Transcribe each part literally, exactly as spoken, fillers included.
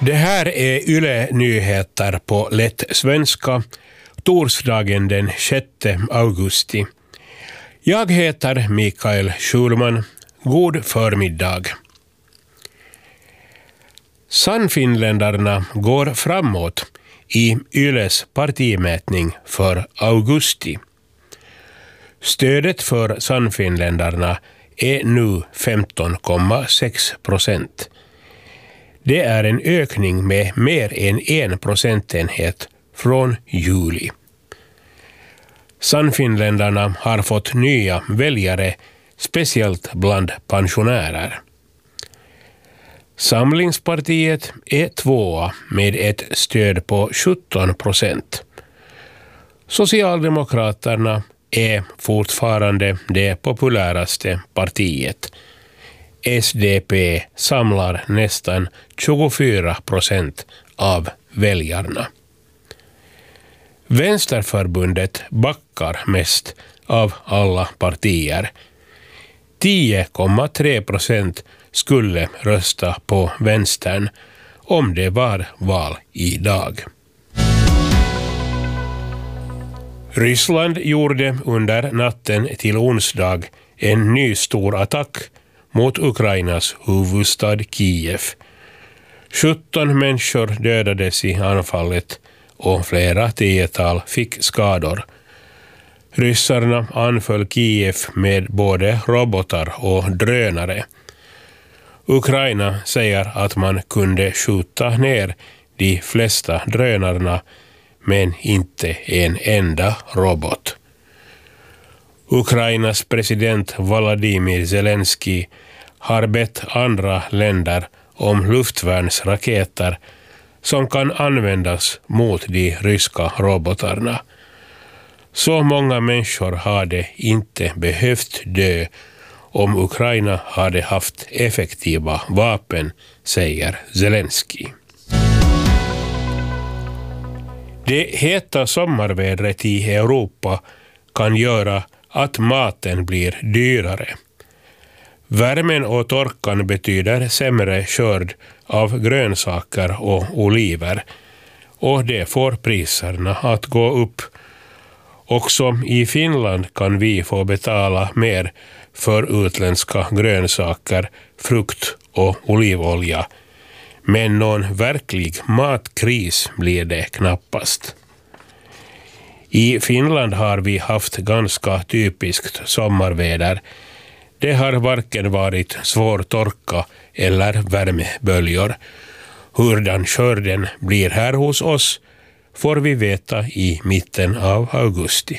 Det här är Yle Nyheter på lätt svenska, torsdagen den sjätte augusti. Jag heter Mikael Schulman. God förmiddag. Sannfinländarna går framåt i Yles partimätning för augusti. Stödet för Sannfinländarna är nu femton komma sex procent. Det är en ökning med mer än en procentenhet från juli. Sannfinländarna har fått nya väljare, speciellt bland pensionärer. Samlingspartiet är tvåa med ett stöd på sjutton procent. Socialdemokraterna är fortfarande det populäraste partiet. S D P samlar nästan tjugofyra procent av väljarna. Vänsterförbundet backar mest av alla partier. tio komma tre procent skulle rösta på vänstern om det var val idag. Ryssland gjorde under natten till onsdag en ny stor attack mot Ukrainas huvudstad Kiev. sjutton människor dödades i anfallet och flera tiotal fick skador. Ryssarna anföll Kiev med både robotar och drönare. Ukraina säger att man kunde skjuta ner de flesta drönarna men inte en enda robot. Ukrainas president Volodymyr Zelensky har bett andra länder om luftvärnsraketer som kan användas mot de ryska robotarna. Så många människor hade inte behövt dö om Ukraina hade haft effektiva vapen, säger Zelensky. Det heta sommarvädret i Europa kan göra att maten blir dyrare. Värmen och torkan betyder sämre skörd av grönsaker och oliver, och det får priserna att gå upp. Också i Finland kan vi få betala mer för utländska grönsaker, frukt och olivolja. Men någon verklig matkris blir det knappast. I Finland har vi haft ganska typiskt sommarväder. Det har varken varit svår torka eller värmeböljor. Hurdan skörden blir här hos oss får vi veta i mitten av augusti.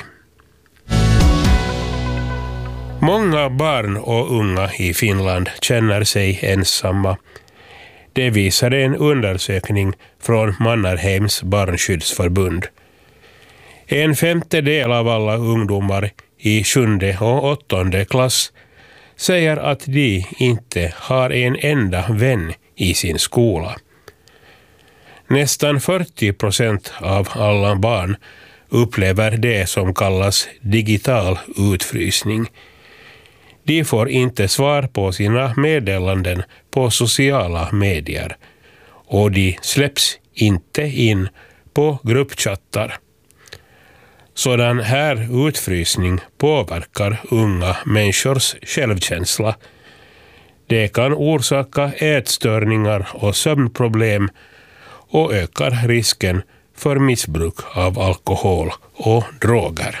Många barn och unga i Finland känner sig ensamma. Det visar en undersökning från Mannerheims barnskyddsförbund. En femtedel av alla ungdomar i sjunde och åttonde klass säger att de inte har en enda vän i sin skola. Nästan fyrtio procent av alla barn upplever det som kallas digital utfrysning. De får inte svar på sina meddelanden på sociala medier och de släpps inte in på gruppchattar. Sådan här utfrysning påverkar unga människors självkänsla. Det kan orsaka ätstörningar och sömnproblem och ökar risken för missbruk av alkohol och droger.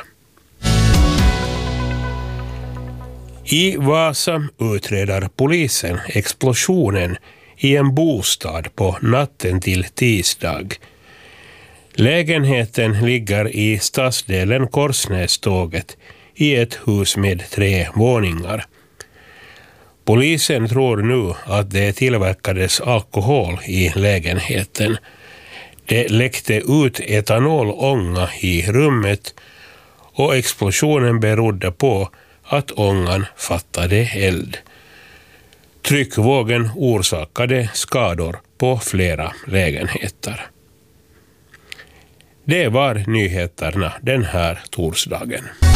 I Vasa utreder polisen explosionen i en bostad på natten till tisdag. Lägenheten ligger i stadsdelen Korsnäståget i ett hus med tre våningar. Polisen tror nu att det tillverkades alkohol i lägenheten. Det läckte ut etanolånga i rummet och explosionen berodde på att ångan fattade eld. Tryckvågen orsakade skador på flera lägenheter. Det var nyheterna den här torsdagen.